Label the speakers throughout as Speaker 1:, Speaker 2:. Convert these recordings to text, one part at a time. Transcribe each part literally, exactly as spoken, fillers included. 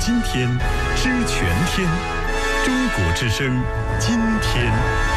Speaker 1: 今天，知全天。中国之声，今天。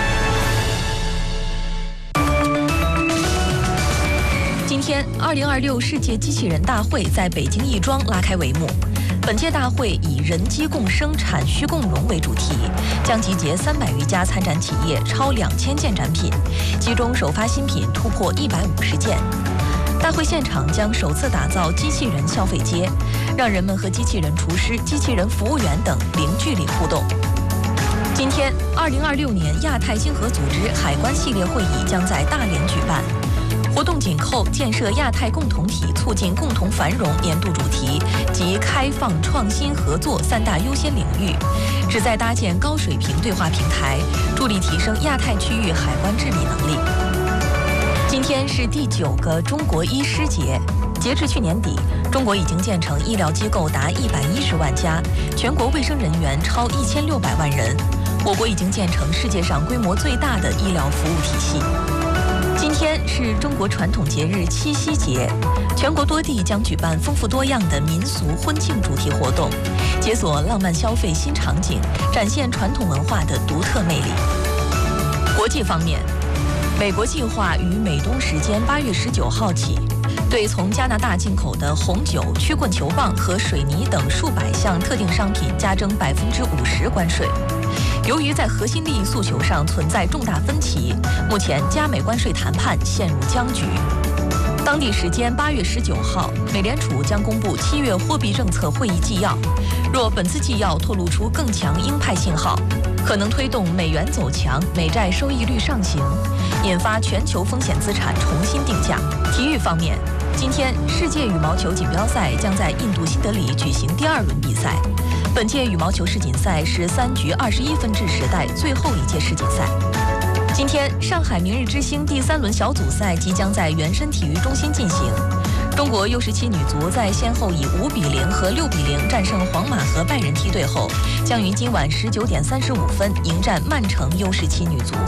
Speaker 2: 今天，二零二六世界机器人大会在北京亦庄拉开帷幕。本届大会以“人机共生，产需共荣”为主题，将集结三百余家参展企业，超两千件展品，其中首发新品突破一百五十件。大会现场将首次打造机器人消费街，让人们和机器人厨师、机器人服务员等零距离互动。今天，二零二六年亚太经合组织海关系列会议将在大连举办。活动紧扣建设亚太共同体、促进共同繁荣年度主题及开放创新合作三大优先领域，旨在搭建高水平对话平台，助力提升亚太区域海关治理能力。今天是第九个中国医师节，截至去年底，中国已经建成医疗机构达一百一十万家，全国卫生人员超一千六百万人，我国已经建成世界上规模最大的医疗服务体系。今天是中国传统节日七夕节，全国多地将举办丰富多样的民俗婚庆主题活动，解锁浪漫消费新场景，展现传统文化的独特魅力。国际方面，美国计划于美东时间八月十九号起，对从加拿大进口的红酒、曲棍球棒和水泥等数百项特定商品加征百分之五十关税。由于在核心利益诉求上存在重大分歧，目前加美关税谈判陷入僵局。当地时间八月十九号，美联储将公布七月货币政策会议纪要。若本次纪要透露出更强鹰派信号，可能推动美元走强，美债收益率上行，引发全球风险资产重新定价。体育方面，今天世界羽毛球锦标赛将在印度新德里举行第二轮比赛。本届羽毛球世锦赛是三局二十一分制时代最后一届世锦赛。今天，上海明日之星第三轮小组赛即将在原深体育中心进行。中国 U 十七女足在先后以五比零和六比零战胜皇马和拜仁梯队后，将于今晚十九点三十五分迎战曼城 U 十七女足。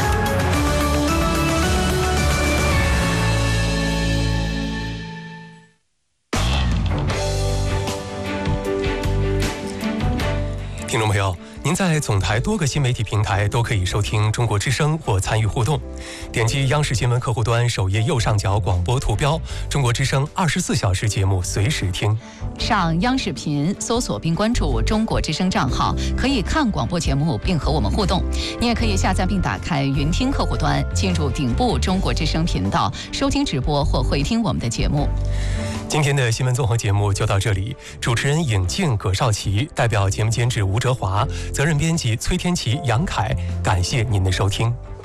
Speaker 3: 听众朋友，您在总台多个新媒体平台都可以收听中国之声或参与互动。点击央视新闻客户端首页右上角广播图标，中国之声二十四小时节目随时听。
Speaker 4: 上央视频搜索并关注中国之声账号，可以看广播节目并和我们互动。你也可以下载并打开云听客户端，进入顶部中国之声频道，收听直播或回听我们的节目。
Speaker 3: 今天的新闻综合节目就到这里，主持人尹静、葛少奇，代表节目监制吴哲华，责任编辑崔天琪、杨凯，感谢您的收听。